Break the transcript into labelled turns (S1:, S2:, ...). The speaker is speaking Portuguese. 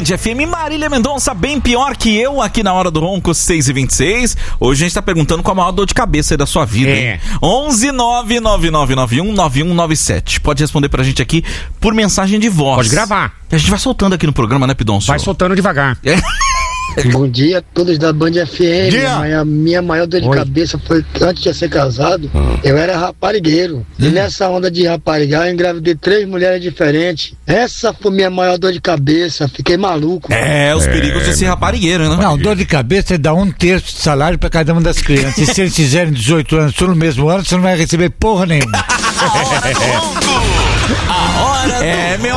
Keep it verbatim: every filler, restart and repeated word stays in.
S1: F M. Marília Mendonça, bem pior que eu, aqui na Hora do Ronco, seis e vinte e seis. Hoje a gente tá perguntando qual a maior dor de cabeça aí da sua vida,
S2: é.
S1: hein? onze nove nove nove nove um nove um nove sete. Pode responder pra gente aqui por mensagem de voz.
S2: Pode gravar.
S1: A gente vai soltando aqui no programa, né, Pidoncio?
S2: Vai soltando devagar.
S1: É.
S3: Bom dia a todos da Band F M.
S2: Dia.
S3: A minha maior dor de
S2: Oi.
S3: cabeça foi que antes de eu ser casado,
S2: Hum.
S3: eu era raparigueiro. E nessa onda de raparigar, eu engravidei três mulheres diferentes. Essa foi minha maior dor de cabeça. Fiquei maluco.
S1: É, os perigos de ser raparigueiro, né?
S4: Não, dor de cabeça é dar um terço de salário pra cada uma das crianças. E se eles fizerem dezoito anos tudo no mesmo ano, você não vai receber porra nenhuma.
S1: A hora do... É, meu